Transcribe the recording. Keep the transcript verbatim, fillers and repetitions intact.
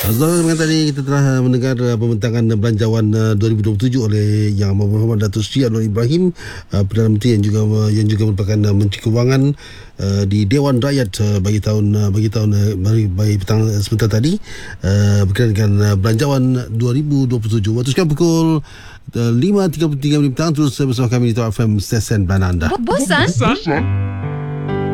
Azhar, tadi kita telah mendengar uh, pembentangan belanjawan uh, dua ribu dua puluh tujuh oleh Yang Amat Berhormat Datuk Seri Anwar Ibrahim, uh, Perdana Menteri yang juga uh, yang juga merupakan uh, Menteri Kewangan uh, di Dewan Rakyat uh, bagi tahun uh, bagi tahun uh, bagi, bagi petang uh, sebentar tadi uh, berkaitan dengan uh, belanjawan dua ribu dua puluh tujuh. Waktu sekarang pukul uh, lima tiga puluh tiga minit petang. Terus bersama kami di Top F M Stesen Belanda. Bosan? Bosan?